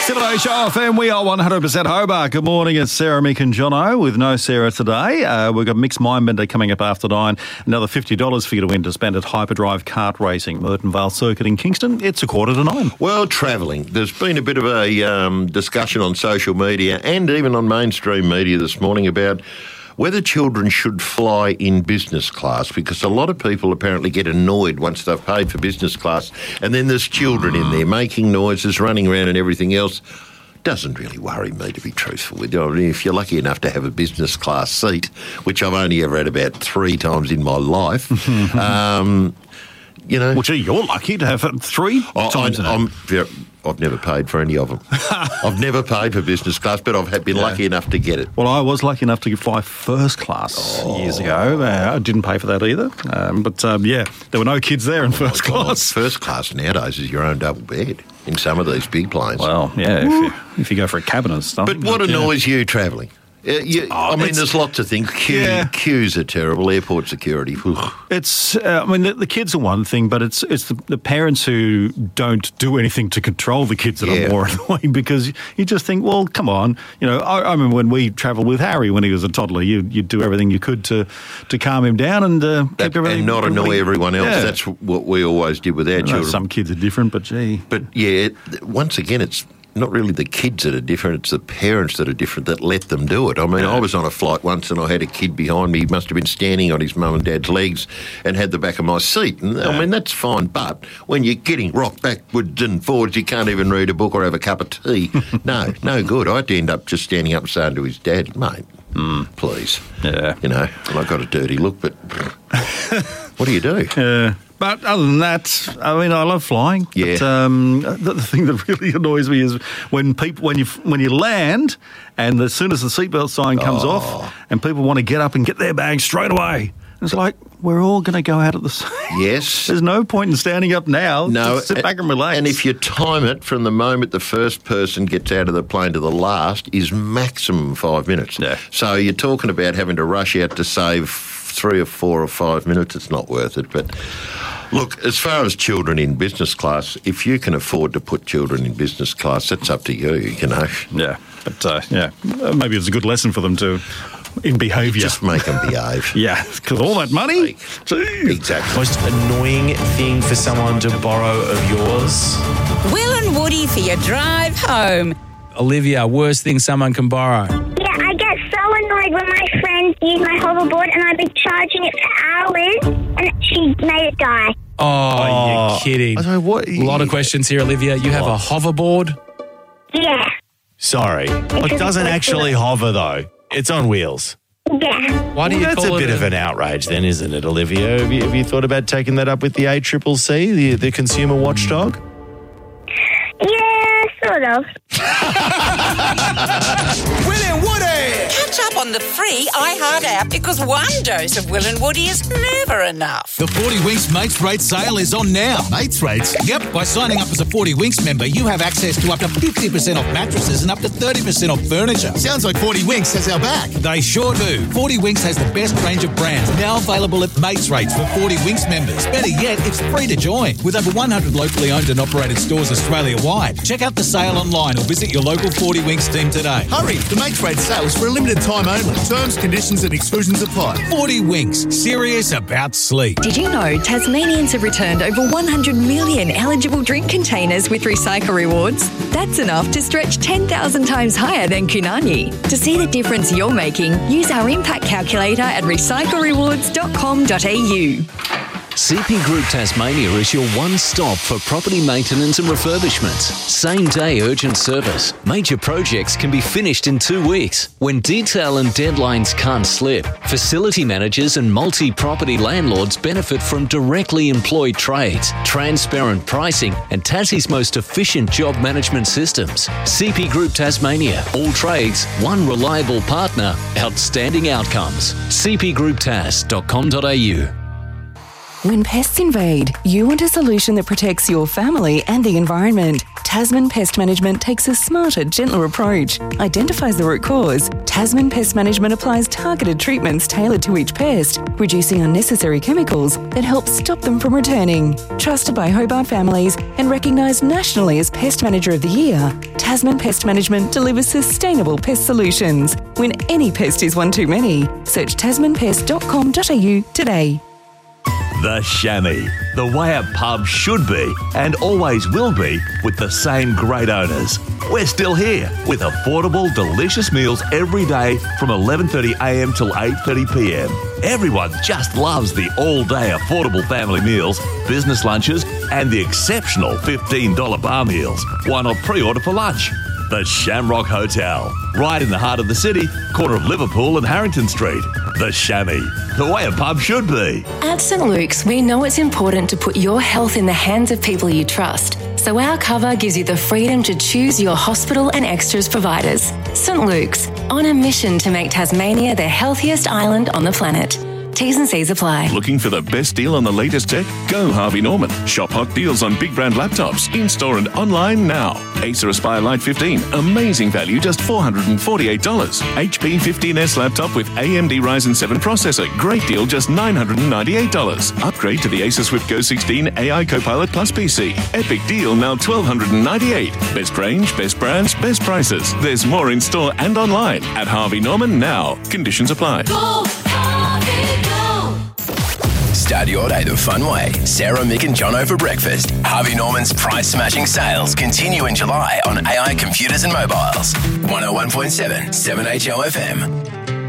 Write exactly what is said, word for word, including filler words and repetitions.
seven oh Show F M, we are one hundred percent Hobart. Good morning, it's Sarah, Mick and Jono with no Sarah today. Uh, we've got Mixed Mindbender coming up after nine. Another fifty dollars for you to win to spend at Hyperdrive Kart Racing, Merton Vale Circuit in Kingston. It's a quarter to nine. Well, travelling. There's been a bit of a um, discussion on social media and even on mainstream media this morning about whether children should fly in business class, because a lot of people apparently get annoyed once they've paid for business class and then there's children in there making noises, running around and everything else. Doesn't really worry me, to be truthful with you. I mean, if you're lucky enough to have a business class seat, which I've only ever had about three times in my life, um, you know... Well, gee, you're lucky to have it three I, times I, in it. I'm very, I've never paid for any of them. I've never paid for business class, but I've been yeah. lucky enough to get it. Well, I was lucky enough to fly first class oh. years ago. Uh, I didn't pay for that either. Um, but, um, yeah, there were no kids there in first oh, class. God. First class nowadays is your own double bed in some of these big planes. Well, yeah, if you, if you go for a cabin and stuff. But what but, annoys yeah. you travelling? Uh, you, oh, I mean, there's lots of things. Queue, yeah. Queues are terrible. Airport security. It's. Uh, I mean, the, the kids are one thing, but it's it's the, the parents who don't do anything to control the kids that yeah. are more annoying, because you just think, well, come on. You know, I, I remember when we travelled with Harry when he was a toddler, you you'd do everything you could to, to calm him down and uh, that, keep everything and not annoy really, everyone else. Yeah. That's what we always did with our I know children. some kids are different, but gee. But yeah, it, once again, it's not really the kids that are different, it's the parents that are different that let them do it. I mean, yeah. I was on a flight once and I had a kid behind me. He must have been standing on his mum and dad's legs and had the back of my seat. And, yeah. I mean, that's fine, but when you're getting rocked backwards and forwards, you can't even read a book or have a cup of tea. no, no good. I had to end up just standing up and saying to his dad, mate, mm. please. Yeah. You know, and I got a dirty look, but what do you do? Yeah. But other than that, I mean, I love flying. Yeah. But, um, the, the thing that really annoys me is when people when you when you land, and as soon as the seatbelt sign comes oh. off, and people want to get up and get their bags straight away. It's like, we're all going to go out at the same. Yes. There's no point in standing up now. No. Just sit back and relax. And if you time it from the moment the first person gets out of the plane to the last is maximum five minutes. Yeah. So you're talking about having to rush out to save three or four or five minutes. It's not worth it. But look, as far as children in business class, if you can afford to put children in business class, that's up to you, you know. Yeah. But, uh, yeah, maybe it's a good lesson for them to... in behaviour. Just make them behave. Yeah, because all that money. Exactly. Most annoying thing for someone to borrow of yours? Will and Woody for your drive home. Olivia, worst thing someone can borrow? Yeah, I get so annoyed when my friends use my hoverboard and I've been charging it for hours and she made it die. Oh, Oh. you're kidding. I don't know what. A lot of questions here, Olivia. You have a hoverboard? Yeah, Sorry. It doesn't actually hover, though. It's on wheels. yeah. Why do you Well, that's call a it bit of an outrage then, isn't it, Olivia? Have you, have you thought about taking that up with the A C C C, the, the consumer watchdog? Yeah, sort of. Will and Woody! Catch up on the free iHeart app, because one dose of Will and Woody is never enough. The forty Winks Mates Rate sale is on now. Mates rates? Yep, by signing up as a forty Winks member, you have access to up to fifty percent off mattresses and up to thirty percent off furniture. Sounds like forty Winks has our back. They sure do. forty Winks has the best range of brands, now available at Mates Rates for forty Winks members. Better yet, it's free to join, with over one hundred locally owned and operated stores Australia-wide. Check out the sale online or visit your local forty Winks team today. Hurry, the Mates Rate sale is for a limited time only. Terms, conditions and exclusions apply. forty Winks, serious about sleep. Did you know Tasmanians have returned over one hundred million eligible drink containers with Recycle Rewards? That's enough to stretch ten thousand times higher than Kunani. To see the difference you're making, use our impact calculator at recycle rewards dot com dot a u. C P Group Tasmania is your one-stop for property maintenance and refurbishments. Same-day urgent service. Major projects can be finished in two weeks. When detail and deadlines can't slip, facility managers and multi-property landlords benefit from directly employed trades, transparent pricing, and Tassie's most efficient job management systems. C P Group Tasmania. All trades, one reliable partner, outstanding outcomes. c p group tas dot com dot a u. When pests invade, you want a solution that protects your family and the environment. Tasman Pest Management takes a smarter, gentler approach, identifies the root cause. Tasman Pest Management applies targeted treatments tailored to each pest, reducing unnecessary chemicals that help stop them from returning. Trusted by Hobart families and recognised nationally as Pest Manager of the Year, Tasman Pest Management delivers sustainable pest solutions. When any pest is one too many, search tasman pest dot com dot a u today. The Chamois, the way a pub should be and always will be with the same great owners. We're still here with affordable, delicious meals every day from eleven thirty a m till eight thirty p m. Everyone just loves the all-day affordable family meals, business lunches and the exceptional fifteen dollars bar meals. Why not pre-order for lunch? The Shamrock Hotel, right in the heart of the city, corner of Liverpool and Harrington Street. The Chamois, the way a pub should be. At St Luke's, we know it's important to put your health in the hands of people you trust. So our cover gives you the freedom to choose your hospital and extras providers. St Luke's, on a mission to make Tasmania the healthiest island on the planet. T's and C's apply. Looking for the best deal on the latest tech? Go Harvey Norman. Shop hot deals on big brand laptops, in-store and online now. Acer Aspire Lite fifteen, amazing value, just four hundred forty-eight dollars. H P fifteen S laptop with A M D Ryzen seven processor, great deal, just nine hundred ninety-eight dollars. Upgrade to the Acer Swift Go sixteen A I Copilot Plus P C. Epic deal, now twelve ninety-eight dollars. Best range, best brands, best prices. There's more in store and online at Harvey Norman now. Conditions apply. Go, Harvey, go. Start your day the fun way. Sarah, Mick and Jono for breakfast. Harvey Norman's price-smashing sales continue in July on A I computers and mobiles. one oh one point seven, seven H O F M.